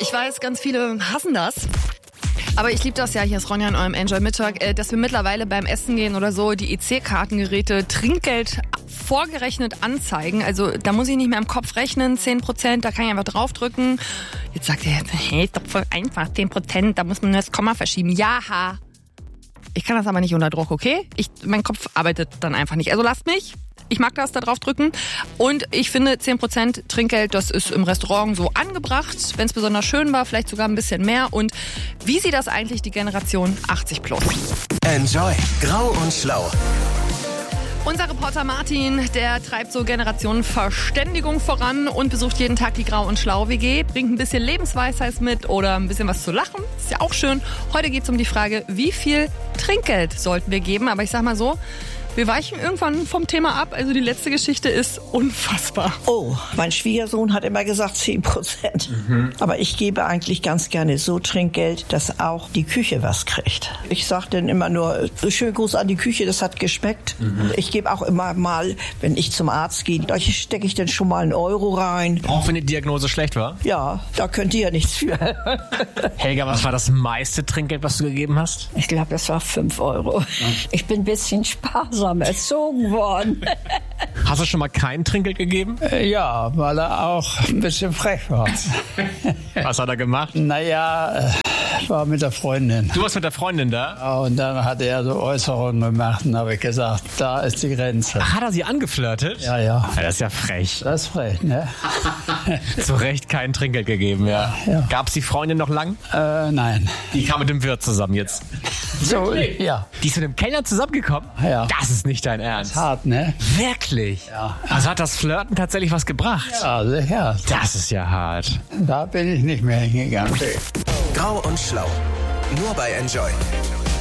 Ich weiß, ganz viele hassen das. Aber ich liebe das ja, hier ist Ronja in eurem Enjoy Mittag, dass wir mittlerweile beim Essen gehen oder so die EC-Kartengeräte Trinkgeld vorgerechnet anzeigen. Also da muss ich nicht mehr im Kopf rechnen, 10%, da kann ich einfach draufdrücken. Jetzt sagt ihr, hey, ist doch voll einfach, 10%, da muss man das Komma verschieben. Ja, ich kann das aber nicht unter Druck, okay? Mein Kopf arbeitet dann einfach nicht. Also lasst mich. Ich mag das, da drauf drücken. Und ich finde, 10% Trinkgeld, das ist im Restaurant so angebracht. Wenn es besonders schön war, vielleicht sogar ein bisschen mehr. Und wie sieht das eigentlich die Generation 80+? Enjoy. Grau und Schlau. Unser Reporter Martin, der treibt so Generationenverständigung voran und besucht jeden Tag die Grau und Schlau WG, bringt ein bisschen Lebensweisheit mit oder ein bisschen was zu lachen. Ist ja auch schön. Heute geht es um die Frage, wie viel Trinkgeld sollten wir geben? Aber ich sag mal so, wir weichen irgendwann vom Thema ab. Also die letzte Geschichte ist unfassbar. Oh, mein Schwiegersohn hat immer gesagt 10%. Aber ich gebe eigentlich ganz gerne so Trinkgeld, dass auch die Küche was kriegt. Ich sage dann immer nur, schönen Gruß an die Küche, das hat geschmeckt. Ich gebe auch immer mal, wenn ich zum Arzt gehe, da stecke ich dann schon mal 1 Euro rein. Auch wenn die Diagnose schlecht war? Ja, da könnt ihr ja nichts für. Helga, was war das meiste Trinkgeld, was du gegeben hast? Ich glaube, das war 5 Euro. Ich bin ein bisschen sparsam erzogen worden. Hast du schon mal kein Trinkgeld gegeben? Ja, weil er auch ein bisschen frech war. Was hat er gemacht? Naja, war mit der Freundin. Du warst mit der Freundin da? Ja, und dann hat er so Äußerungen gemacht und habe ich gesagt, da ist die Grenze. Ach, hat er sie angeflirtet? Ja. Ja, das ist ja frech. Das ist frech, ne? Zu Recht kein Trinkgeld gegeben, ja. Gab's die Freundin noch lang? Nein. Die kam mit dem Wirt zusammen jetzt. So, ja. Die ist mit dem Kellner zusammengekommen? Ja. Das ist nicht dein Ernst. Hart, ne? Wirklich? Ja. Also hat das Flirten tatsächlich was gebracht? Ja, sicher. Das ist ja hart. Da bin ich nicht mehr hingegangen. Grau und Schlau. Nur bei Enjoy.